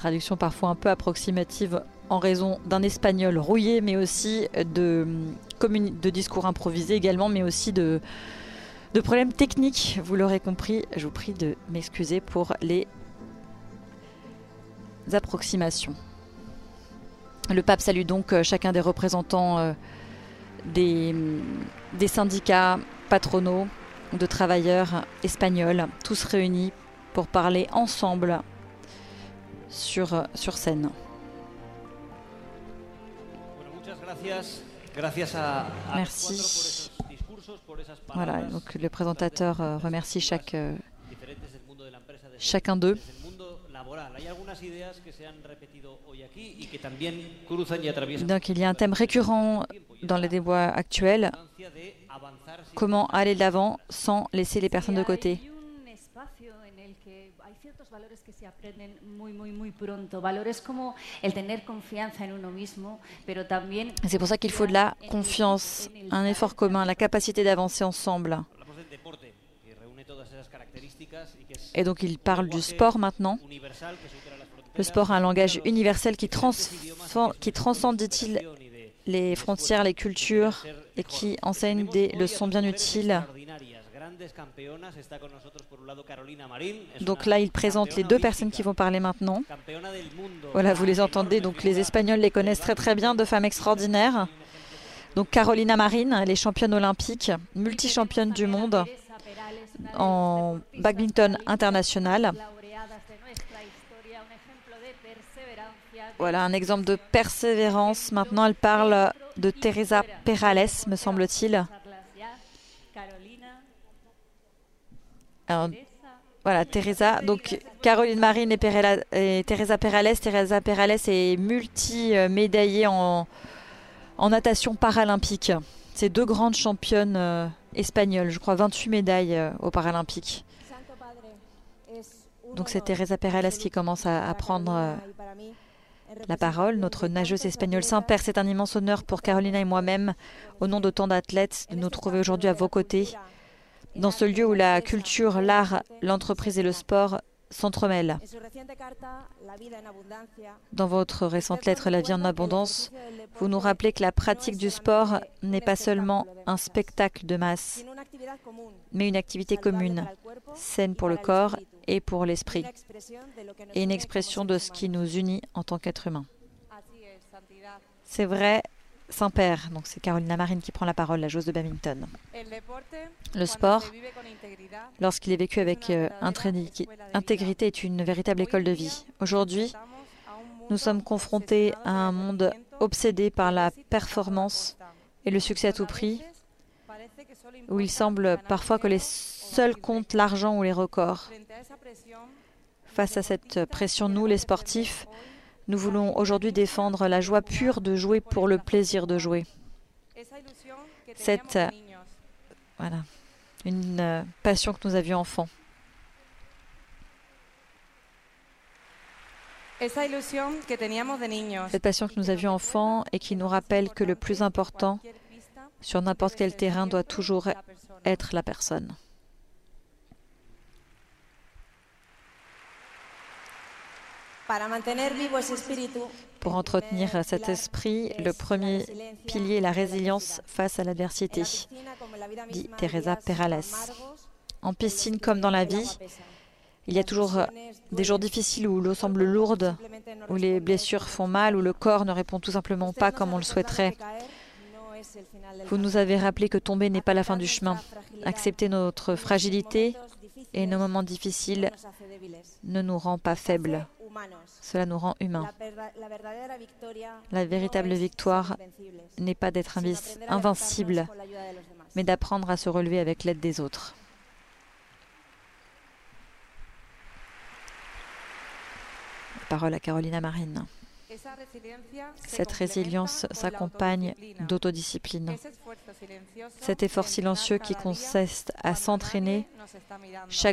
traduction parfois un peu approximative en raison d'un espagnol rouillé, mais aussi de discours improvisés également, mais aussi de problèmes techniques. Vous l'aurez compris, je vous prie de m'excuser pour les approximations. Le pape salue donc chacun des représentants des syndicats patronaux de travailleurs espagnols, tous réunis pour parler ensemble sur scène. Merci. Voilà, donc le présentateur remercie chacun d'eux. Donc il y a un thème récurrent dans les débats actuels. Comment aller de l'avant sans laisser les personnes de côté. C'est pour ça qu'il faut de la confiance, un effort commun, la capacité d'avancer ensemble. Et donc il parle du sport maintenant. Le sport a un langage universel qui transcende, dit-il, les frontières, les cultures et qui enseigne des leçons bien utiles. Donc là, il présente les deux personnes qui vont parler maintenant. Voilà, vous les entendez. Donc les Espagnols les connaissent très très bien, deux femmes extraordinaires. Donc Carolina Marín, elle est championne olympique, multi-championne du monde en badminton international. Voilà un exemple de persévérance. Maintenant, elle parle de Teresa Perales, me semble-t-il. Alors, voilà, Teresa. Donc, Caroline Marín et Teresa Perales. Teresa Perales est multi-médaillée en natation paralympique. C'est deux grandes championnes espagnoles. Je crois 28 médailles aux Paralympiques. Donc, c'est Teresa Perales qui commence à prendre la parole. Notre nageuse espagnole Saint-Père, c'est un immense honneur pour Carolina et moi-même, au nom de tant d'athlètes, de nous trouver aujourd'hui à vos côtés, dans ce lieu où la culture, l'art, l'entreprise et le sport s'entremêlent. Dans votre récente lettre « La vie en abondance », vous nous rappelez que la pratique du sport n'est pas seulement un spectacle de masse, mais une activité commune, saine pour le corps et pour l'esprit, et une expression de ce qui nous unit en tant qu'être humain. C'est vrai, Saint-Père, donc c'est Carolina Marín qui prend la parole, la joueuse de badminton. Le sport, lorsqu'il est vécu avec intégrité, est une véritable école de vie. Aujourd'hui, nous sommes confrontés à un monde obsédé par la performance et le succès à tout prix, où il semble parfois que les seuls comptent l'argent ou les records. Face à cette pression, nous, les sportifs, nous voulons aujourd'hui défendre la joie pure de jouer pour le plaisir de jouer. Voilà, une passion que nous avions enfant. Cette passion que nous avions enfant et qui nous rappelle que le plus important sur n'importe quel terrain doit toujours être la personne. Pour entretenir cet esprit, le premier pilier est la résilience face à l'adversité, dit Teresa Perales. En piscine comme dans la vie, il y a toujours des jours difficiles où l'eau semble lourde, où les blessures font mal, où le corps ne répond tout simplement pas comme on le souhaiterait. Vous nous avez rappelé que tomber n'est pas la fin du chemin. Accepter notre fragilité et nos moments difficiles ne nous rend pas faibles. Cela nous rend humains. La véritable victoire n'est pas d'être invincible, mais d'apprendre à se relever avec l'aide des autres. Parole à Carolina Marín. Cette résilience s'accompagne d'autodiscipline. Cet effort silencieux qui consiste à s'entraîner chaque